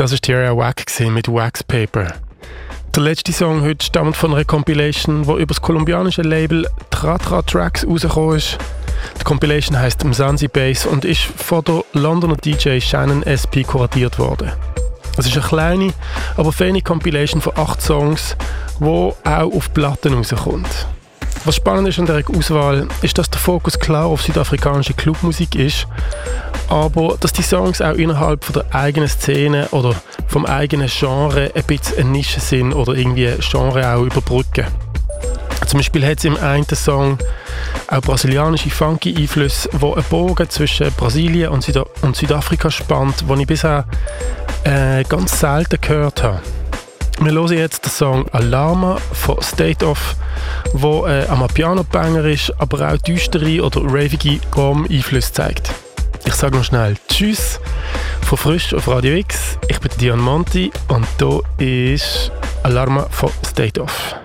Das war Tierra Whack mit Wax Paper. Der letzte Song heute stammt von einer Compilation, die über das kolumbianische Label Tratra Tracks rausgekommen ist. Die Compilation heisst Mzansi Bass und ist von der Londoner DJ Shannon SP kuratiert worden. Es ist eine kleine, aber feine Compilation von 8 Songs, die auch auf Platten rauskommt. Was spannend ist an dieser Auswahl, ist, dass der Fokus klar auf südafrikanische Clubmusik ist, aber dass die Songs auch innerhalb von der eigenen Szene oder vom eigenen Genre ein bisschen eine Nische sind oder irgendwie Genre auch überbrücken. Zum Beispiel hat es im einen Song auch brasilianische Funky-Einflüsse, wo einen Bogen zwischen Brasilien und Südafrika spannt, den ich bisher ganz selten gehört habe. Wir hören jetzt den Song «Alarma» von State of, wo ein Amapiano-Banger ist, aber auch düstere oder ravige Gom-Einflüsse zeigt. Ich sage noch schnell Tschüss von Frisch auf Radio X. Ich bin Dion Monti und hier ist «Alarma» von State of.